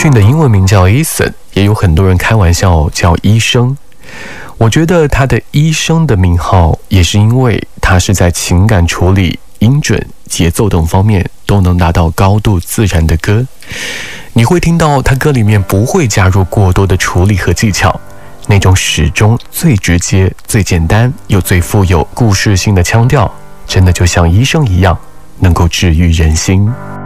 逊的英文名叫 Ethan， 也有很多人开玩笑叫医生。我觉得他的医生的名号也是因为他是在情感处理、音准、节奏等方面都能达到高度自然的歌。你会听到他歌里面不会加入过多的处理和技巧，那种始终最直接、最简单又最富有故事性的腔调，真的就像医生一样，能够治愈人心。